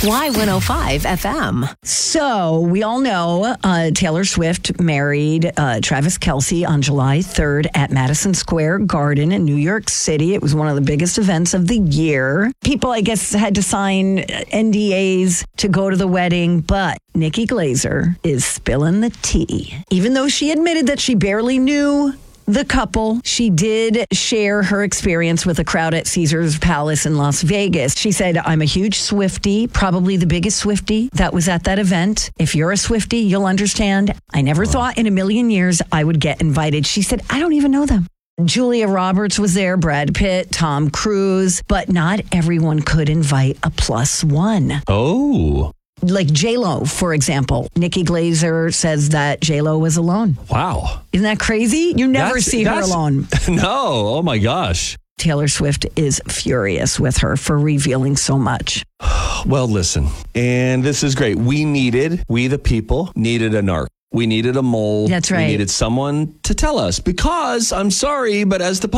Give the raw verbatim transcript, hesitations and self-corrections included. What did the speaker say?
Y one oh five F M. So we all know uh, Taylor Swift married uh, Travis Kelce on July third at Madison Square Garden in New York City. It was one of the biggest events of the year. People, I guess, had to sign N D As to go to the wedding, but Nikki Glaser is spilling the tea. Even though she admitted that she barely knew the couple, she did share her experience with a crowd at Caesars Palace in Las Vegas. She said, I'm a huge Swiftie, probably the biggest Swiftie that was at that event. If you're a Swiftie, you'll understand. I never thought in a million years I would get invited. She said, I don't even know them. Julia Roberts was there, Brad Pitt, Tom Cruise, but not everyone could invite a plus one. Oh. Like J-Lo, for example. Nikki Glaser says that J-Lo was alone. Wow. Isn't that crazy? You never That's- see her that's- alone. No. Oh, my gosh. Taylor Swift is furious with her for revealing so much. Well, listen, and this is great. We needed, we the people, needed a narc. We needed a mole. That's right. We needed someone to tell us because, I'm sorry, but as the